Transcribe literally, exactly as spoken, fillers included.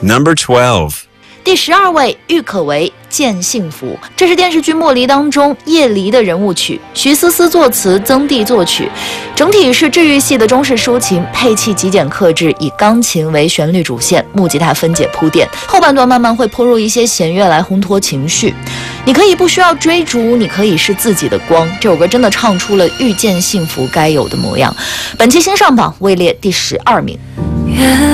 Number twelve. 第十二位，郁可唯《见幸福》，这是电视剧《莫离》当中叶离的人物曲，徐思思作词，曾地作曲，整体是治愈系的中式抒情，配器极简克制，以钢琴为旋律主线，木吉他分解铺垫，后半段慢慢会泼入一些弦乐来烘托情绪。你可以不需要追逐，你可以是自己的光。这首歌真的唱出了遇见幸福该有的模样。本期新上榜位列第十二名。 越